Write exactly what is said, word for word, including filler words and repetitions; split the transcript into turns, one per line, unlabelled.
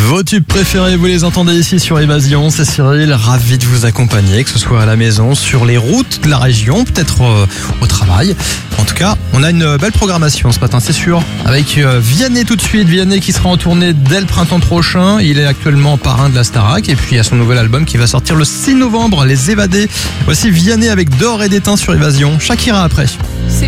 Vos tubes préférés, vous les entendez ici sur Évasion. C'est Cyril, ravi de vous accompagner, que ce soit à la maison, sur les routes de la région, peut-être euh, au travail. En tout cas, on a une belle programmation ce matin, c'est sûr. Avec euh, Vianney tout de suite, Vianney qui sera en tournée dès le printemps prochain. Il est actuellement parrain de la Starac et puis il y a son nouvel album qui va sortir le six novembre, Les Évadés. Voici Vianney avec D'or et d'étain sur Évasion. Shakira après.
C'est